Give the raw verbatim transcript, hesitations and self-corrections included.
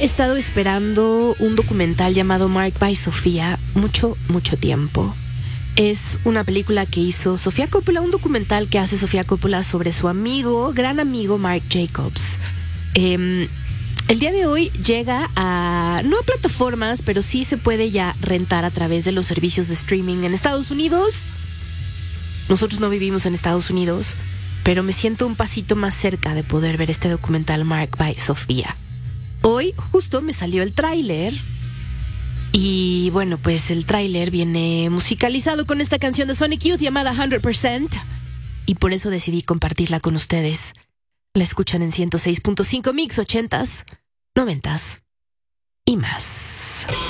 estado esperando un documental llamado Mark by Sofía mucho, mucho tiempo. Es una película que hizo Sofía Coppola, un documental que hace Sofía Coppola sobre su amigo, gran amigo Marc Jacobs. Eh, el día de hoy llega a, no a plataformas, pero sí se puede ya rentar a través de los servicios de streaming en Estados Unidos. Nosotros no vivimos en Estados Unidos, pero me siento un pasito más cerca de poder ver este documental Mark by Sofía. Hoy justo me salió el tráiler y bueno, pues el tráiler viene musicalizado con esta canción de Sonic Youth llamada cien por ciento y por eso decidí compartirla con ustedes. La escuchan en ciento seis punto cinco Mix, ochentas, noventas y más.